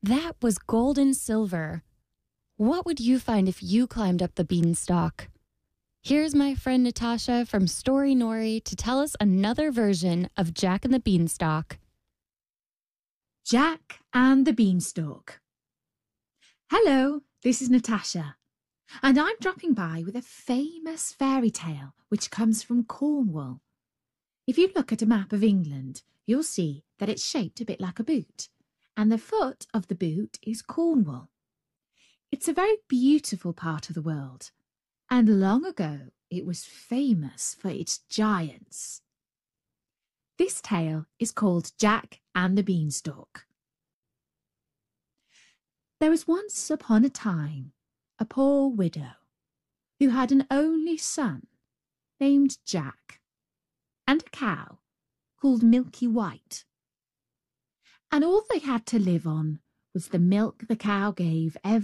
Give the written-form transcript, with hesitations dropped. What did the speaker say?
That was gold and silver. What would you find if you climbed up the beanstalk? Here's my friend Natasha from Story Nori to tell us another version of Jack and the Beanstalk. Jack and the Beanstalk. Hello, this is Natasha, and I'm dropping by with a famous fairy tale which comes from Cornwall. If you look at a map of England, you'll see that it's shaped a bit like a boot, and the foot of the boot is Cornwall. It's a very beautiful part of the world, and long ago it was famous for its giants. This tale is called Jack and the Beanstalk. There was once upon a time a poor widow who had an only son named Jack and a cow called Milky White. And all they had to live on was the milk the cow gave every